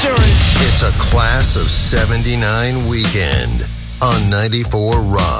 insurance. It's a Class of 79 weekend on 94 Rock.